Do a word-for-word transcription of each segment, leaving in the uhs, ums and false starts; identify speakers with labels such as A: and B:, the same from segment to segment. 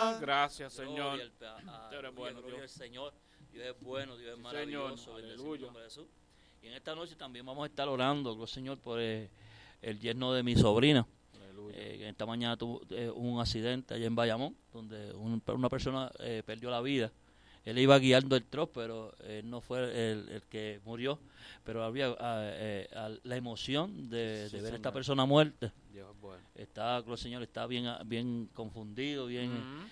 A: aleluya.
B: Gracias, Señor.
C: Gloria al, a, a,
B: Tú eres bueno,
C: gloria
B: Dios.
C: al Señor. Dios es bueno, Dios es
B: Sí,
C: maravilloso.
B: Señor.
C: Bendecido
B: Aleluya.
C: el nombre de Jesús. Y en esta noche también vamos a estar orando, gloria al Señor, por eh, el yerno de mi sobrina.
B: Aleluya.
C: Eh, esta mañana tuvo eh, un accidente allá en Bayamón, donde un, una persona eh, perdió la vida. Él iba guiando el troz, pero él no fue el, el que murió. Pero había eh, eh, la emoción de,
B: Sí,
C: de ver
B: Señor.
C: a esta persona muerta.
B: Dios es bueno.
C: Está, gloria al Señor, está bien, bien confundido, bien
B: Ujú.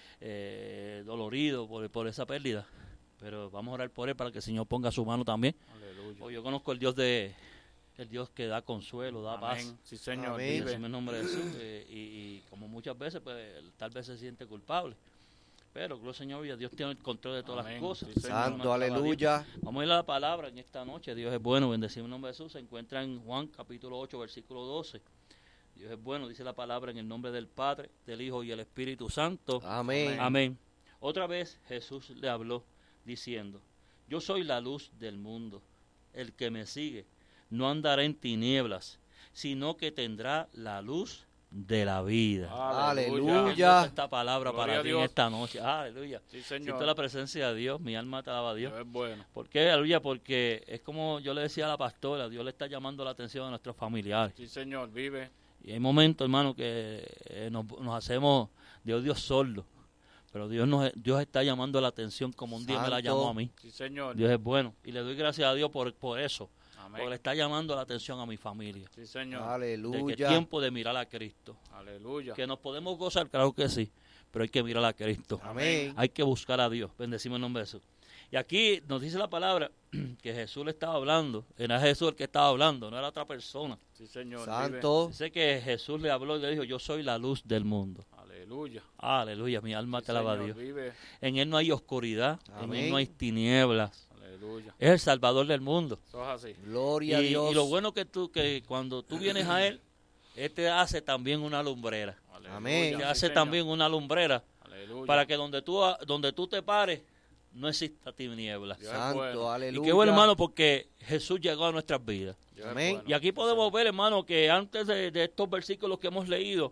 C: eh, dolorido por, por esa pérdida. Pero vamos a orar por él para que el Señor ponga su mano también.
B: Aleluya.
C: Porque yo conozco el Dios de el Dios que da consuelo, da paz.
B: Amén. Sí, Señor.
A: Amén.
C: En
B: Vive.
C: el nombre de Jesús. eh, y, y como muchas veces, pues tal vez se siente culpable. Pero, gloria al Señor, ya Dios tiene el control de todas
B: Amén.
C: las cosas.
B: Sí, Señor.
A: Santo,
C: Alaba a Dios.
A: aleluya.
C: Vamos a ir a la palabra en esta noche. Dios es bueno, bendecimos el nombre de Jesús. Se encuentra en Juan capítulo ocho, versículo doce. Dios es bueno, dice la palabra en el nombre del Padre, del Hijo y el Espíritu Santo.
A: Amén.
C: Amén. Otra vez Jesús le habló diciendo, yo soy la luz del mundo. El que me sigue no andará en tinieblas, sino que tendrá la luz de la vida.
A: Aleluya.
C: Que Dios esta palabra
B: Gloria
C: para
B: a
C: ti en
B: Dios.
C: esta noche. Aleluya.
B: Sí,
C: Siento
B: Señor.
C: la presencia de Dios, mi alma te alaba a Dios.
B: Dios es bueno.
C: ¿Por qué? Aleluya, porque es como yo le decía a la pastora, Dios le está llamando la atención a nuestros familiares.
B: Sí, Señor. Vive.
C: Y hay momentos, hermano, que eh, nos, nos hacemos Dios Dios sordo. Pero Dios nos Dios está llamando la atención como un día me la
A: Santo.
C: llamó a mí.
B: Sí, Señor.
C: Dios es bueno. Y le doy gracias a Dios por, por eso. Porque le
B: Amén.
C: está llamando la atención a mi familia.
B: Sí, Señor.
C: De que es
A: Aleluya.
C: tiempo de mirar a Cristo.
B: Aleluya.
C: Que nos podemos gozar, claro que sí. Pero hay que mirar a Cristo.
A: Amén.
C: Hay que buscar a Dios. Bendecimos el nombre de Jesús. Y aquí nos dice la palabra que Jesús le estaba hablando. Era Jesús el que estaba hablando, no era otra persona.
B: Sí, Señor.
A: Santo.
C: Dice que Jesús le habló y le dijo, yo soy la luz del mundo.
B: Vive. Aleluya.
C: Aleluya, mi alma
B: Sí,
C: te alaba a
B: Señor.
C: Dios.
B: Vive.
C: En Él no hay oscuridad, en
A: Amén.
C: Él no hay tinieblas.
B: Aleluya.
C: Es el Salvador del mundo.
B: Eso es así.
A: Gloria a
C: Y,
A: Dios.
C: y lo bueno que tú, que cuando tú vienes a Él, Él te hace también una lumbrera.
B: Aleluya.
A: Amén.
C: Te
B: Sí,
C: hace
B: Señor.
C: también una lumbrera
B: Aleluya.
C: para que donde tú, donde tú te pares no exista tinieblas.
B: Dios es
A: Santo,
B: bueno.
A: aleluya.
C: Y qué bueno, hermano, porque Jesús llegó a nuestras vidas.
B: Dios es
A: Amén.
B: bueno.
C: Y aquí podemos ver, hermano, que antes de, de estos versículos que hemos leído,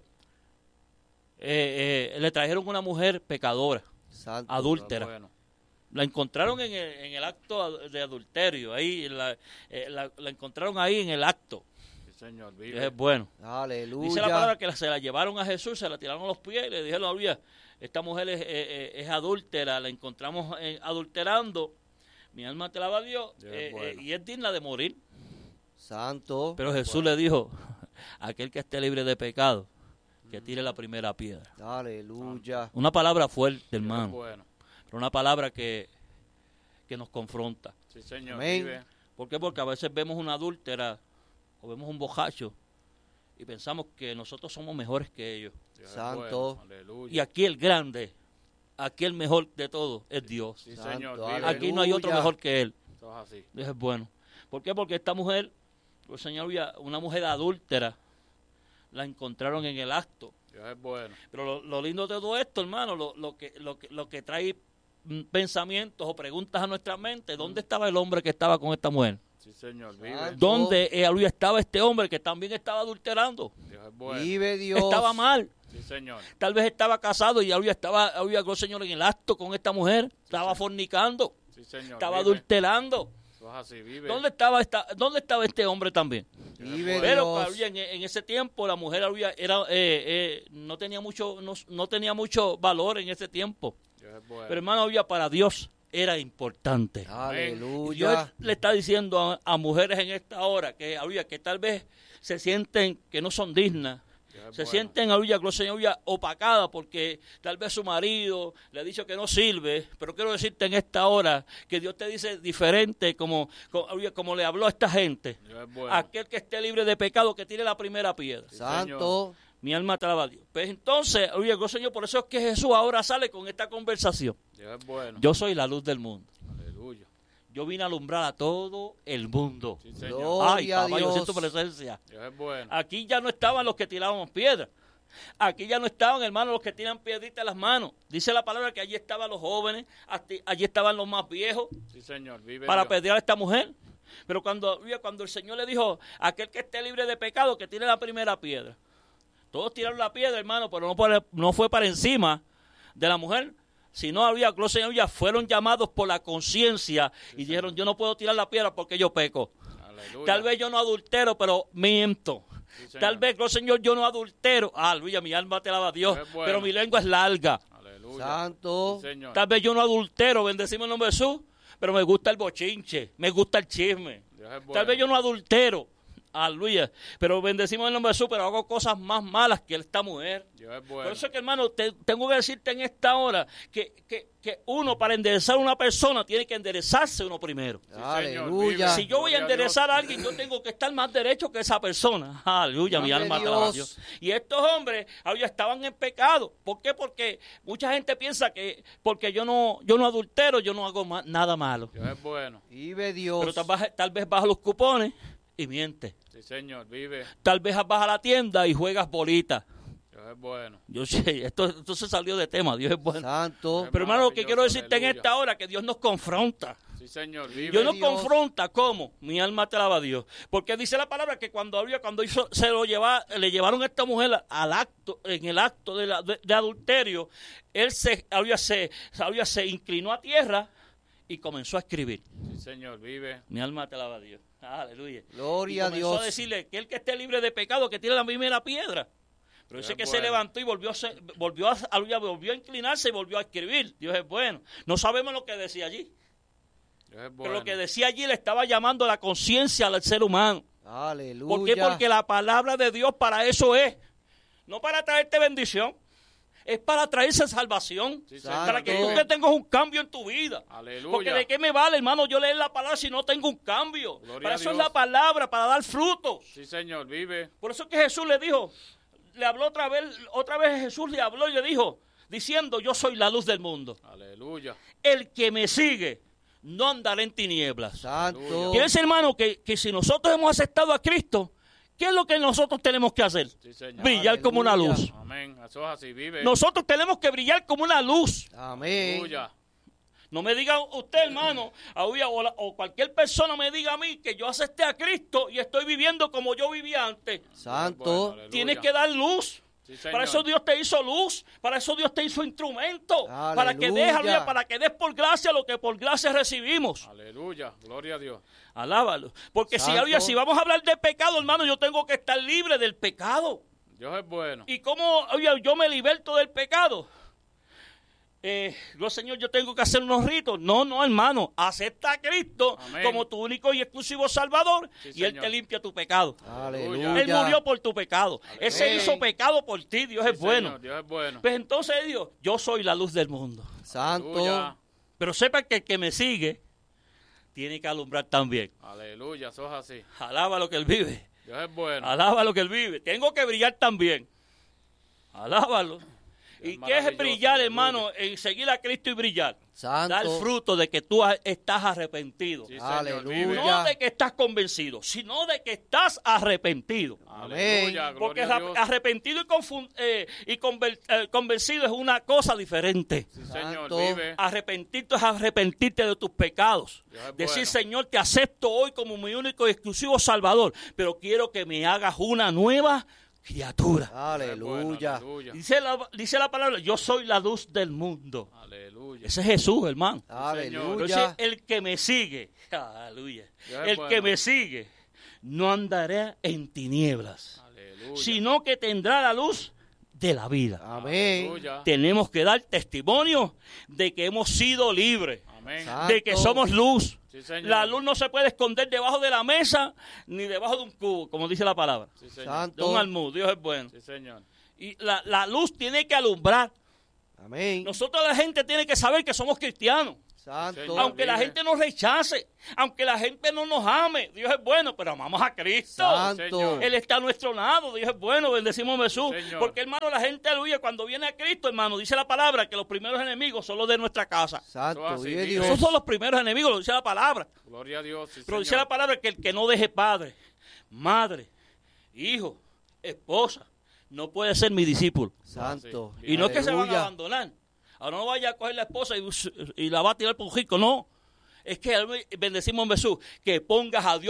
C: eh, eh, le trajeron una mujer pecadora,
A: Santo.
C: adúltera.
B: Bueno.
C: La encontraron en el, en el acto de adulterio, ahí la, eh, la, la encontraron ahí en el acto.
B: Sí, Señor.
C: Dios
B: Vive.
C: es bueno.
A: Aleluya.
C: Dice la palabra que la- se la llevaron a Jesús, se la tiraron a los pies y le dijeron, "Oye, esta mujer es, eh, eh, es adúltera, la encontramos eh, adulterando, mi alma te alaba a Dios,
B: Dios
C: eh,
B: es bueno.
C: eh, y es digna de morir."
A: Santo.
C: Pero Jesús le dijo, aquel que esté libre de pecado, que tire la primera piedra.
A: Aleluya.
C: Una palabra fuerte,
B: Dios es
C: hermano,
B: bueno.
C: pero una palabra que, que nos confronta.
B: Sí, Señor.
A: Amén.
B: Vive.
C: ¿Por qué? Porque a veces vemos una adúltera o vemos un bojacho y pensamos que nosotros somos mejores que ellos.
B: Dios es
A: Santo.
B: bueno. Aleluya.
C: Y aquí el grande, aquí el mejor de todos es Dios.
B: Sí,
A: Santo,
B: Señor. Vive.
A: aleluya.
C: Aquí no hay otro mejor que Él.
B: Eso es así.
C: Dios es bueno. ¿Por qué? Porque esta mujer, el Señor, había una mujer adúltera, la encontraron en el acto.
B: Dios es bueno.
C: Pero lo, lo lindo de todo esto, hermano, lo, lo, que, lo, que, lo que trae mm, pensamientos o preguntas a nuestra mente, ¿dónde estaba el hombre que estaba con esta mujer?
B: Sí, Señor. Vive.
A: Santo.
C: ¿Dónde eh, había estaba este hombre que también estaba adulterando?
B: Dios es bueno.
A: Vive Dios.
C: Estaba mal.
B: Sí, Señor.
C: Tal vez estaba casado y había estaba había el Señor en el acto con esta mujer, estaba fornicando,
B: Sí, Señor.
C: estaba
B: Vive.
C: adulterando.
B: Eso es así. Vive.
C: ¿Dónde estaba esta, dónde estaba este hombre también?
A: Vive
C: Pero
A: Dios.
C: había, en, en ese tiempo la mujer había, era eh, eh, no tenía mucho no, no tenía mucho valor en ese tiempo.
B: Dios es bueno.
C: Pero hermano, había para Dios era importante. Y Dios
A: Aleluya.
C: le está diciendo a, a mujeres en esta hora que había que tal vez se sienten que no son dignas.
B: Dios es
C: Se
B: bueno.
C: sienten ahorita, Señor, opacadas porque tal vez su marido le ha dicho que no sirve, pero quiero decirte en esta hora que Dios te dice diferente como, como, como le habló a esta gente.
B: Dios es bueno.
C: Aquel que esté libre de pecado, que tire la primera piedra.
B: Sí,
A: Santo.
C: Mi alma te alaba a Dios. Pues entonces, oye, Señor, por eso es que Jesús ahora sale con esta conversación.
B: Dios es bueno.
C: Yo soy la luz del mundo.
B: Aleluya.
C: Yo vine a alumbrar a todo el mundo.
B: Sí, Señor.
A: Gloria
C: Ay,
A: a
C: papá, yo
A: Dios.
C: siento presencia.
B: Dios es bueno.
C: Aquí ya no estaban los que tirábamos piedras. Aquí ya no estaban, hermanos, los que tiran piedritas en las manos. Dice la palabra que allí estaban los jóvenes, ati- allí estaban los más viejos
B: Sí, Señor. Vive
C: para
B: Dios.
C: pedir a esta mujer. Pero cuando, cuando el Señor le dijo, aquel que esté libre de pecado, que tire la primera piedra. Todos tiraron la piedra, hermano, pero no, por- no fue para encima de la mujer, si no había, gloria al Señor, ya fueron llamados por la conciencia y dijeron, yo no puedo tirar la piedra porque yo peco.
B: Aleluya.
C: Tal vez yo no adultero, pero miento.
B: Sí, señor.
C: Tal vez, gloria al Señor, yo no adultero. Aleluya, mi alma te alaba a Dios,
B: Es bueno.
C: pero mi lengua es larga.
B: Aleluya.
A: Santo.
B: Sí, señor.
C: Tal vez yo no adultero, bendecimos el nombre de Jesús, pero me gusta el bochinche, me gusta el chisme.
B: Dios es bueno.
C: Tal vez yo no adultero, aleluya, pero bendecimos el nombre de Jesús, pero hago cosas más malas que esta mujer.
B: Dios es bueno.
C: Por eso es que, hermano, te- tengo que decirte en esta hora que, que, que uno para enderezar a una persona tiene que enderezarse uno primero.
B: Sí, señor,
A: Aleluya.
B: vive.
C: Si yo voy a
B: Gloria
C: enderezar a
B: Dios.
C: alguien, yo tengo que estar más derecho que esa persona. Aleluya, mi
A: Gloria
C: alma
A: a
C: te alaba a
A: Dios.
C: Dios. Y estos hombres, aleluya, estaban en pecado. ¿Por qué? Porque mucha gente piensa que porque yo no yo no adultero, yo no hago ma- nada malo.
B: Dios es bueno.
A: Vive Dios.
C: Pero tal vez, tal vez bajas los cupones y mientes.
B: Sí, señor, vive.
C: Tal vez vas a la tienda y juegas bolitas.
B: Dios es bueno.
C: Yo sé, esto, esto se salió de tema, Dios es bueno.
A: Santo.
C: Pero hermano, lo que
B: Maravilloso,
C: quiero decirte en
B: aleluya.
C: esta hora, que Dios nos confronta.
B: Sí, señor, vive.
C: Dios nos
A: Dios.
C: confronta, ¿cómo? Mi alma te alaba a Dios. Porque dice la palabra que cuando había, cuando hizo, se lo lleva, le llevaron a esta mujer al acto, en el acto de, la- de- de adulterio, él se, había, se, había, se inclinó a tierra y comenzó a escribir.
B: Sí, señor, vive.
C: Mi alma te alaba a Dios. Aleluya.
A: Gloria
C: y
A: a
C: comenzó
A: Dios.
C: a decirle que el que esté libre de pecado, que tire la primera piedra. Pero dice
B: Dios
C: que
B: es
C: se
B: bueno.
C: levantó y volvió a, se- volvió, a, aleluya, volvió a inclinarse y volvió a escribir. Dios es bueno. No sabemos lo que decía allí.
B: Dios es
C: Pero
B: bueno.
C: lo que decía allí le estaba llamando a la conciencia al ser humano.
A: Aleluya.
C: ¿Por qué? Porque la palabra de Dios para eso es. No para traerte bendición. Es para traerse salvación.
B: Sí,
A: Santo.
C: Para que tú
B: vive.
C: que tengas un cambio en tu vida.
B: Aleluya.
C: Porque de qué me vale, hermano, yo leer la palabra si no tengo un cambio.
B: Gloria
C: Para
B: a
C: eso es
B: Dios.
C: la palabra, para dar frutos.
B: Sí, señor, vive.
C: Por eso es que Jesús le dijo, le habló otra vez, otra vez Jesús le habló y le dijo, diciendo, yo soy la luz del mundo.
B: Aleluya.
C: El que me sigue no andará en tinieblas.
A: Santo.
C: Quiere decir, hermano, que, que si nosotros hemos aceptado a Cristo, ¿qué es lo que nosotros tenemos que hacer?
B: Sí, señor.
C: Brillar como una
A: Aleluya.
C: luz.
B: Amén. Eso es así, vive.
C: Nosotros tenemos que brillar como una luz.
A: Amén.
B: Aleluya.
C: No me diga usted, hermano, ahorita, o, la- o cualquier persona me diga a mí que yo acepté a Cristo y estoy viviendo como yo vivía antes.
A: Santo.
B: Bueno, aleluya.
C: Tienes que dar luz.
B: Sí, señor.
C: Para eso Dios te hizo luz, para eso Dios te hizo instrumento, para que des,
A: Aleluya.
C: aleluya, para que des por gracia lo que por gracia recibimos.
B: Aleluya. Gloria a Dios.
C: Alábalo. Porque si,
A: Santo.
C: aleluya, si vamos a hablar de pecado, hermano, yo tengo que estar libre del pecado.
B: Dios es bueno.
C: ¿Y cómo aleluya, yo me liberto del pecado? Eh, no, Señor, yo tengo que hacer unos ritos. No, no, hermano. Acepta a Cristo
B: Amén.
C: como tu único y exclusivo Salvador
B: Sí,
C: y Él
B: Señor.
C: te limpia tu pecado.
A: Aleluya.
C: Él murió por tu pecado. Él se
A: Amén.
C: hizo pecado por ti. Dios
B: Sí,
C: es bueno.
B: señor, Dios es bueno.
C: Pues entonces Él dijo, yo soy la luz del mundo.
A: Santo.
B: Aleluya.
C: Pero sepa que el que me sigue tiene que alumbrar también.
B: Aleluya. Eso es así.
C: Alaba lo que Él vive.
B: Dios es bueno.
C: Alaba lo que Él vive. Tengo que brillar también. Alábalo. ¿Y
B: Es
C: qué es
B: maravilloso,
C: brillar,
B: aleluya.
C: hermano? En seguir a Cristo y brillar.
A: Santo.
C: Dar fruto de que tú has- estás arrepentido.
B: Sí, señor,
A: Aleluya.
B: vive.
C: No de que estás convencido, sino de que estás arrepentido.
B: Aleluya.
C: Porque
B: Gloria a Dios.
C: arrepentido y, confun- eh, y conver- eh, convencido es una cosa diferente.
B: Sí, señor,
A: Santo.
B: vive.
C: Arrepentirte es arrepentirte de tus pecados.
B: Dios es
C: Decir,
B: bueno.
C: Señor, te acepto hoy como mi único y exclusivo Salvador, pero quiero que me hagas una nueva criatura.
B: Dios es bueno,
A: Aleluya.
B: Aleluya.
C: Dice la, dice la palabra, yo soy la luz del mundo.
B: Aleluya.
C: Ese es Jesús, hermano. Pero dice,
A: Aleluya.
C: el que me sigue, aleluya,
B: Dios es
C: el
B: bueno.
C: que me sigue no andará en tinieblas,
B: Aleluya.
C: sino que tendrá la luz de la vida.
A: Amén.
B: Aleluya.
C: Tenemos que dar testimonio de que hemos sido libres,
B: Amén.
A: Santo.
C: de que somos luz.
B: Sí, señor.
C: La luz no se puede esconder debajo de la mesa ni debajo de un cubo, como dice la palabra.
B: Sí, señor.
C: De
A: Santo.
C: un almud, Dios es bueno.
B: Sí, señor.
C: Y la, la luz tiene que alumbrar.
A: Amén.
C: Nosotros la gente tiene que saber que somos cristianos.
A: Santo.
B: Señor.
C: Aunque la
B: vive.
C: gente nos rechace, aunque la gente no nos ame, Dios es bueno, pero amamos a Cristo.
A: Santo.
B: Señor.
C: Él está a nuestro lado, Dios es bueno, bendecimos a Jesús.
B: Señor.
C: Porque, hermano, la gente aleluya cuando viene a Cristo, hermano, dice la palabra que los primeros enemigos son los de nuestra casa.
A: Santo.
B: Eso así,
A: Vive
B: vive.
A: Dios.
C: Esos son los primeros enemigos, lo dice la palabra.
B: Gloria a Dios. Sí,
C: Pero dice
B: señor.
C: la palabra que el que no deje padre, madre, hijo, esposa, no puede ser mi discípulo.
A: Santo.
C: Y no es que se van a
A: Aleluya.
C: abandonar. Ahora no vaya a coger la esposa y, y la va a tirar por un rico, no. Es que bendecimos a Jesús, que pongas a Dios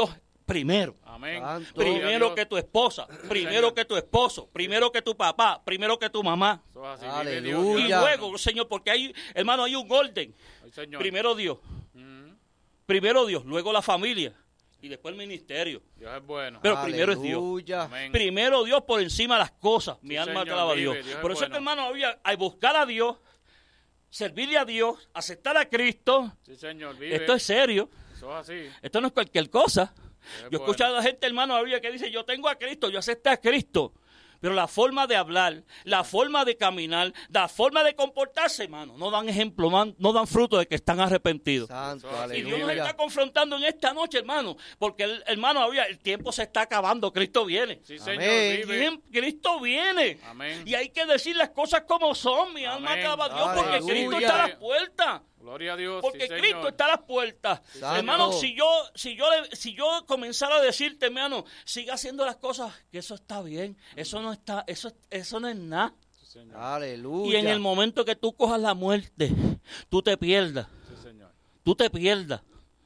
C: primero.
B: Amén.
A: Santo.
B: Gloria a
C: Primero
B: Dios.
C: que tu esposa, primero
B: Señor.
C: que tu esposo, primero que tu papá, primero que tu mamá.
B: Eso es así, vive
A: Aleluya.
B: Dios,
C: Y
B: Dios.
C: luego, Señor, porque hay, hermano, hay un orden.
B: Ay, Señor.
C: Primero Dios,
B: Mm,
C: primero Dios, luego la familia y después el ministerio.
B: Dios es bueno.
C: Pero primero es Dios.
A: Aleluya.
B: Amén.
C: Primero Dios por encima de las cosas. Mi
B: Sí,
C: alma
B: Señor,
C: te alaba a
B: vive,
C: Dios.
B: Dios es
C: Por eso es que,
B: bueno.
C: hermano, había, hay buscar a Dios, servirle a Dios, aceptar a Cristo.
B: Sí, Señor, vive.
C: Esto es serio.
B: Eso es así.
C: Esto no es cualquier cosa.
B: Dios es
C: Yo he
B: bueno.
C: escuchado a la gente, hermano, había que dice, yo tengo a Cristo, yo acepté a Cristo. Pero la forma de hablar, la forma de caminar, la forma de comportarse, hermano, no dan ejemplo, no dan, no dan fruto de que están arrepentidos.
A: Santo,
B: Y
C: Y Dios nos
A: aleluya.
C: está confrontando en esta noche, hermano, porque, el, hermano, había, el tiempo se está acabando, Cristo viene.
B: Sí, Señor,
A: Amén.
B: vive.
C: Bien, Cristo viene.
B: Amén.
C: Y hay que decir las cosas como son, mi alma
B: Amén.
C: alaba a Dios, porque
A: Aleluya.
C: Cristo está a las puertas.
B: Gloria a Dios.
C: Porque
B: sí,
C: Cristo
B: Señor.
C: está a las puertas.
A: Santo.
C: Hermano, si yo, si yo le- si yo comenzara a decirte, hermano, siga haciendo las cosas, que eso está bien, eso no está, eso, eso no es nada.
B: Sí, Señor.
A: Aleluya.
C: Y en el momento que tú cojas la muerte, tú te pierdas,
B: Sí, Señor.
C: tú te pierdas.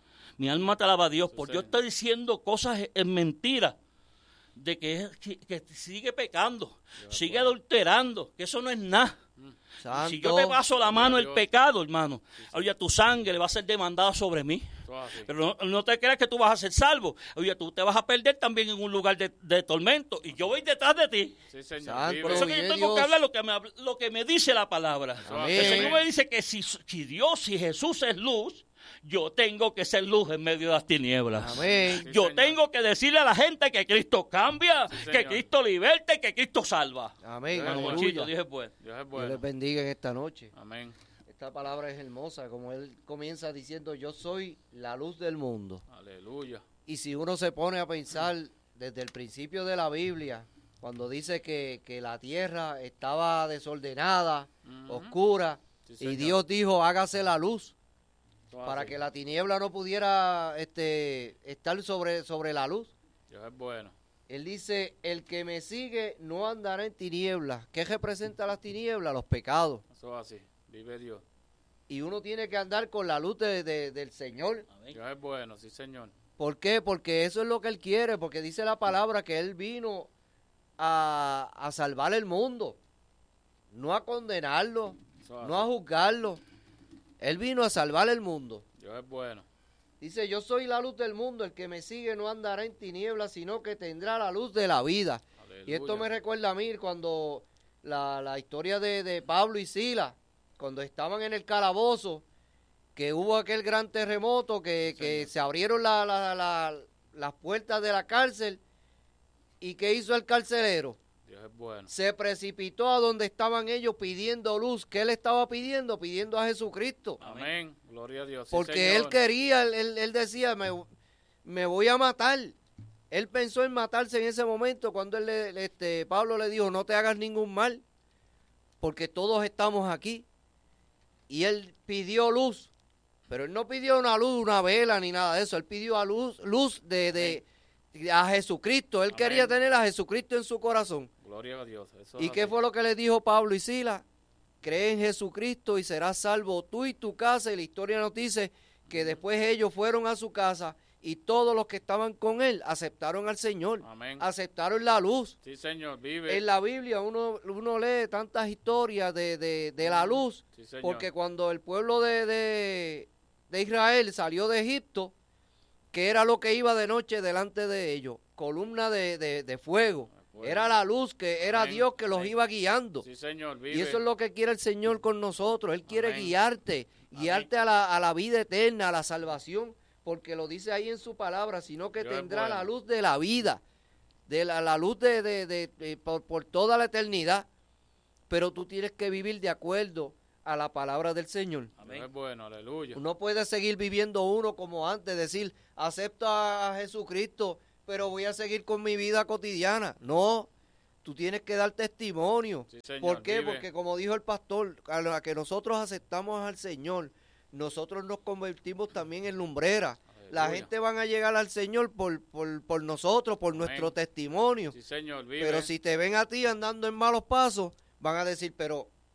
C: Mi alma te alaba a Dios,
B: Sí,
C: porque yo
B: Señor.
C: estoy diciendo cosas en mentira, de que, es- que, que sigue pecando,
B: Dios
C: sigue
B: es bueno.
C: adulterando, que eso no es nada.
A: Santo.
C: Si yo te paso la mano el
B: Dios.
C: pecado, hermano, oye, tu sangre va a ser demandada sobre mí.
B: Eso es así.
C: Pero no, no te creas que tú vas a ser salvo. Oye, tú te vas a perder también en un lugar de, de tormento. Y yo voy detrás de ti.
B: Sí, Señor.
A: Santo.
B: vive.
C: Por eso que yo
A: Vive
C: tengo
A: Dios.
C: que hablar lo que me, habl- lo que me dice la palabra.
A: Amén.
C: El Señor me dice que si, si Dios, si Jesús es luz, yo tengo que ser luz en medio de las tinieblas.
A: Amén.
B: Sí,
C: Yo
B: Señor.
C: tengo que decirle a la gente que Cristo cambia,
B: Sí,
C: que
B: Señor.
C: Cristo liberta y que Cristo salva.
A: Amén.
B: Hermano
C: Hermano
A: Aleluya.
C: Monchito, dije pues.
B: Dios es
A: Dios
B: bueno.
A: les bendiga en esta noche.
B: Amén.
A: Esta palabra es hermosa, como él comienza diciendo, yo soy la luz del mundo.
B: Aleluya.
A: Y si uno se pone a pensar desde el principio de la Biblia, cuando dice que, que la tierra estaba desordenada,
B: Ujú.
A: oscura,
B: Sí,
A: y
B: Señor.
A: Dios dijo, hágase la luz,
B: Eso es
A: para
B: así.
A: que la tiniebla no pudiera este, estar sobre, sobre la luz.
B: Dios es bueno.
A: Él dice, el que me sigue no andará en tinieblas. ¿Qué representa las tinieblas? Los pecados.
B: Eso es así. Vive Dios.
A: Y uno tiene que andar con la luz de- de- del Señor.
C: Amén.
B: Dios es bueno. Sí, Señor.
A: ¿Por qué? Porque eso es lo que Él quiere, porque dice la palabra que Él vino a, a salvar el mundo, no a condenarlo,
B: Eso es
A: no a
B: así.
A: juzgarlo. Él vino a salvar el mundo.
B: Dios es bueno.
A: Dice, yo soy la luz del mundo, el que me sigue no andará en tinieblas, sino que tendrá la luz de la vida.
B: Aleluya.
A: Y esto me recuerda a mí cuando la, la historia de, de Pablo y Sila, cuando estaban en el calabozo, que hubo aquel gran terremoto, que, que
B: Señor.
A: se abrieron la- la- la- las puertas de la cárcel. ¿Y qué hizo el carcelero?
B: Dios es bueno.
A: Se precipitó a donde estaban ellos pidiendo luz. ¿Qué él estaba pidiendo? Pidiendo a Jesucristo.
B: Amén. Gloria a Dios. Sí,
A: Porque él
B: Señor.
A: quería, él, él- él decía, me, me voy a matar. Él pensó en matarse en ese momento cuando él le- le- este, Pablo le dijo, no te hagas ningún mal, porque todos estamos aquí. Y él pidió luz, pero él no pidió una luz, una vela, ni nada de eso. Él pidió a luz, luz de, de- de- a Jesucristo. Él
B: Amén.
A: quería tener a Jesucristo en su corazón.
B: Gloria a Dios. Eso
A: ¿Y
B: es
A: qué
B: así.
A: fue lo que le dijo Pablo y Sila? Cree en Jesucristo y serás salvo tú y tu casa. Y la historia nos dice que después ellos fueron a su casa y todos los que estaban con él aceptaron al Señor,
B: Amén.
A: aceptaron la luz.
B: Sí, Señor. Vive.
A: En la Biblia uno, uno lee tantas historias de, de- de la luz,
B: Sí, Señor.
A: porque cuando el pueblo de, de- de Israel salió de Egipto, que era lo que iba de noche delante de ellos, columna de, de- de fuego,
B: Fuego.
A: era la luz, que era
B: Amén.
A: Dios que los
B: Amén.
A: iba guiando.
B: Sí, Señor. Vive.
A: Y eso es lo que quiere el Señor con nosotros. Él quiere
B: Amén.
A: guiarte,
B: Amén.
A: guiarte a la, a la vida eterna, a la salvación, porque lo dice ahí en su palabra, sino que
B: Dios es
A: tendrá
B: bueno.
A: la luz de la vida, de la, la luz de, de- de- de- por, por toda la eternidad. Pero tú tienes que vivir de acuerdo a la palabra del Señor.
B: Dios
C: Amén.
B: es bueno. Aleluya.
A: No puedes seguir viviendo uno como antes, decir, acepto a Jesucristo, pero voy a seguir con mi vida cotidiana. No, tú tienes que dar testimonio.
B: Sí, Señor.
A: ¿Por qué?
B: Vive.
A: Porque como dijo el pastor, a la que nosotros aceptamos al Señor, nosotros nos convertimos también en lumbrera. La
B: Aleluya.
A: gente van a llegar al Señor por, por, por nosotros, por
B: Amén.
A: nuestro testimonio.
B: Sí, Señor. Vive.
A: Pero si te ven a ti andando en malos pasos, van a decir, pero